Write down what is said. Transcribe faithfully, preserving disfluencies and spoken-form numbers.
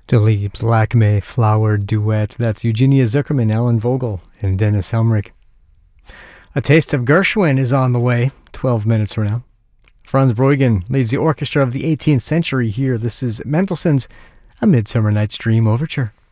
Delibes Lakme Flower Duet. That's Eugenia Zuckerman, Alan Vogel, and Dennis Helmrich. A Taste of Gershwin is on the way, twelve minutes from now. Franz Breugen leads the orchestra of the eighteenth century here. This is Mendelssohn's A Midsummer Night's Dream Overture.